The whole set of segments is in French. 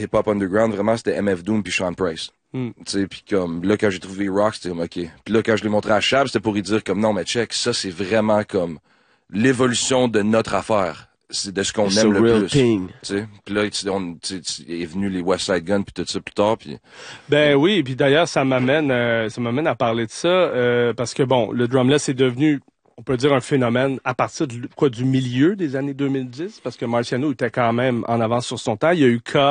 hip-hop underground, vraiment, c'était MF Doom puis Sean Price. Tu sais, puis comme, là, quand j'ai trouvé Rock, c'était comme, OK. Puis là, quand je l'ai montré à Chab, c'était pour lui dire comme, non, mais check, ça, c'est vraiment comme l'évolution de notre affaire. C'est de ce qu'on aime le plus. Tu sais, puis là, est venu les West Side Gun puis tout ça plus tard, puis... Ben oui, puis d'ailleurs, ça m'amène à parler de ça, parce que bon, le drumless est devenu, on peut dire, un phénomène à partir du milieu des années 2010, parce que Marciano était quand même en avance sur son temps. Il y a eu K.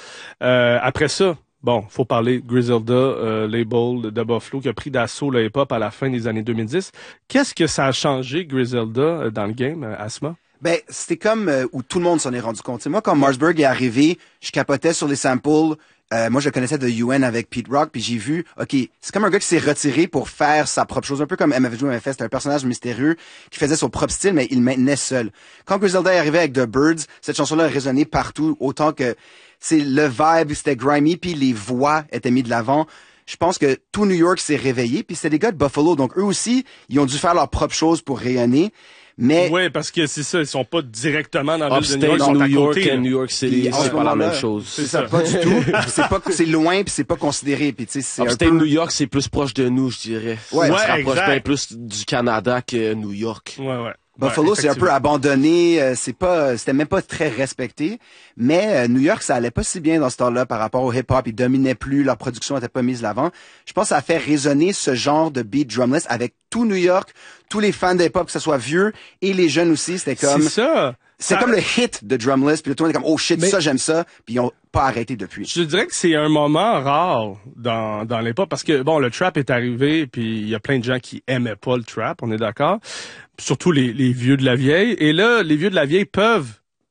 Après ça, bon, faut parler Griselda, label de Buffalo, qui a pris d'assaut le hip-hop à la fin des années 2010. Qu'est-ce que ça a changé, Griselda, dans le game, Asma? Ben, c'était comme où tout le monde s'en est rendu compte. T'sais, moi, quand Marsburg est arrivé, je capotais sur les samples. Moi, je le connaissais de UN avec Pete Rock, puis j'ai vu, OK, c'est comme un gars qui s'est retiré pour faire sa propre chose, un peu comme MF Doom avait fait. C'était un personnage mystérieux qui faisait son propre style, mais il le maintenait seul. Quand Griselda est arrivé avec The Birds, cette chanson-là a résonné partout, autant que c'est le vibe, c'était grimy, puis les voix étaient mis de l'avant. Je pense que tout New York s'est réveillé, puis c'était des gars de Buffalo, donc eux aussi, ils ont dû faire leur propre chose pour rayonner. Mais oui, parce que c'est ça, ils sont pas directement dans la ville de New New York, ils sont à York côté. et New York City, c'est pas la même chose. C'est ça, pas du tout. C'est loin puis c'est pas considéré, puis tu sais c'est Upstate New York, c'est plus proche de nous, je dirais. Ouais, ça se rapproche exact. bien plus du Canada que New York. Ouais. Buffalo, c'est un peu abandonné, c'était même pas très respecté. Mais New York, ça allait pas si bien dans ce temps-là par rapport au hip-hop. Ils dominaient plus, leur production était pas mise de l'avant. Je pense que ça a fait résonner ce genre de beat drumless avec tout New York, tous les fans de hip-hop, que ce soit vieux et les jeunes aussi. C'était comme... C'est ça. C'est comme le hit de drumless, puis tout le monde est comme, oh shit, ça j'aime ça, puis ils ont pas arrêté depuis. Je dirais que c'est un moment rare dans l'hip-hop, parce que, bon, le trap est arrivé, puis il y a plein de gens qui aimaient pas le trap, on est d'accord. Surtout les vieux de la vieille. Et là, les vieux de la vieille peuvent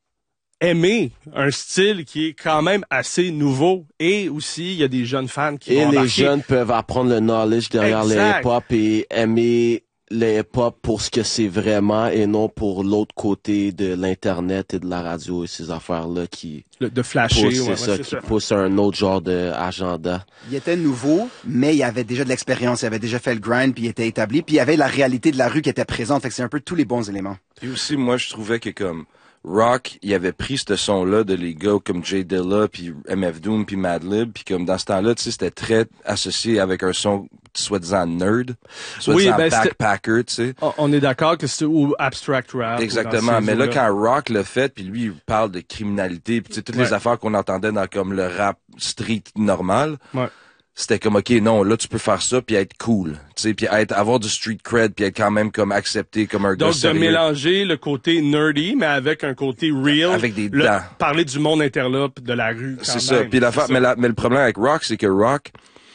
aimer un style qui est quand même assez nouveau. Et aussi, il y a des jeunes fans qui vont Et les embarquer. jeunes peuvent apprendre le knowledge derrière le hip-hop et aimer le hip-hop pour ce que c'est vraiment et non pour l'autre côté de l'Internet et de la radio et ces affaires-là qui De flasher, poussent, poussent un autre genre d'agenda. Il était nouveau, mais il avait déjà de l'expérience, il avait déjà fait le grind, puis il était établi, puis il y avait la réalité de la rue qui était présente, fait que c'est un peu tous les bons éléments. Puis aussi, moi, je trouvais que comme Rock, il avait pris ce son-là de les gars comme Jay Dilla, puis MF Doom, puis Madlib, puis comme dans ce temps-là, tu sais, c'était très associé avec un son soi-disant nerd, soi-disant backpacker, tu sais. On est d'accord que c'est ou abstract rap. Exactement, mais là, quand Rock l'a fait, puis lui, il parle de criminalité, puis tu sais, toutes les affaires qu'on entendait dans comme le rap street normal, c'était comme, OK, non, là, tu peux faire ça puis être cool, tu sais, puis avoir du street cred puis être quand même comme accepté comme un gars sérieux. Donc, de mélanger le côté nerdy, mais avec un côté real. Avec des dents. Parler du monde interlope, de la rue, c'est ça. Puis l'affaire, mais le problème avec Rock, c'est que Rock,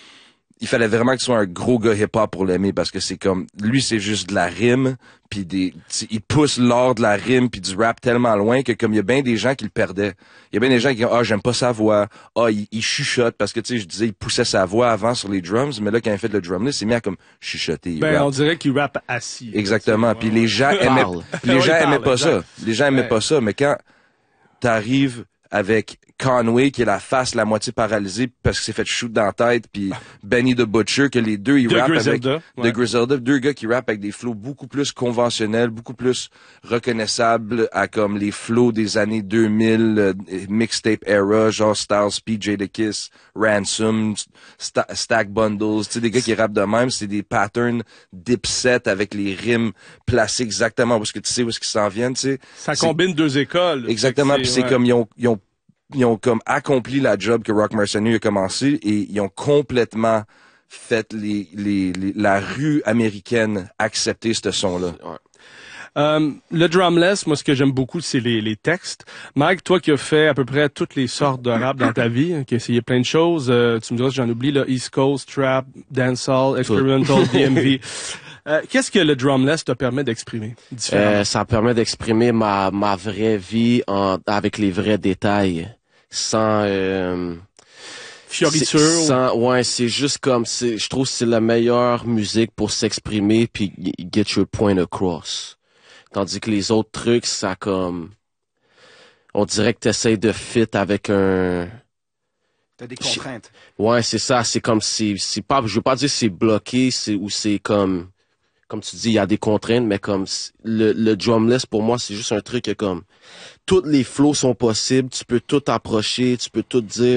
il fallait vraiment que tu sois un gros gars hip-hop pour l'aimer parce que c'est comme, lui, c'est juste de la rime puis il pousse l'art de la rime puis du rap tellement loin que comme il y a bien des gens qui le perdaient. Il y a bien des gens qui disent, j'aime pas sa voix. Il chuchote parce que, tu sais, je disais, il poussait sa voix avant sur les drums, mais là, quand il fait le drumless, il s'est mis à comme chuchoter. On dirait qu'il rappe assis. Exactement. Puis les gens aimaient pas ça. Les gens aimaient pas ça, mais quand t'arrives avec Conway, qui est la face, la moitié paralysée, parce qu'il s'est fait shoot dans la tête, puis Benny the Butcher, que les deux, ils rappent avec... De Griselda. Deux gars qui rappent avec des flows beaucoup plus conventionnels, beaucoup plus reconnaissables à comme les flows des années 2000, mixtape era, genre Styles P, Jadakiss, Ransom, Stack Bundles, tu sais, des gars qui rappent de même, c'est des patterns dipset avec les rimes placées exactement parce que tu sais où est-ce qu'ils s'en viennent, tu sais. Ça combine deux écoles. Exactement, puis c'est comme ils ont comme accompli la job que Rock Mercenary a commencé et ils ont complètement fait la rue américaine accepter ce son-là. Le drumless, moi, ce que j'aime beaucoup, c'est les textes. Mike, toi qui as fait à peu près toutes les sortes de rap dans ta vie, qui a essayé plein de choses, tu me diras si j'en oublie, là, East Coast, Trap, Dancehall, Experimental, DMV. Qu'est-ce que le drumless te permet d'exprimer? Ça permet d'exprimer ma vraie vie avec les vrais détails. Sans fioriture. Ouais, c'est juste comme je trouve que c'est la meilleure musique pour s'exprimer puis get your point across. Tandis que les autres trucs, ça comme on dirait que t'essayes de fit avec un. T'as des contraintes. Ouais, c'est ça. C'est comme c'est pas. Je veux pas dire c'est bloqué, c'est comme tu dis, il y a des contraintes, mais comme le drumless pour moi, c'est juste un truc que comme toutes les flows sont possibles, tu peux tout approcher, tu peux tout dire.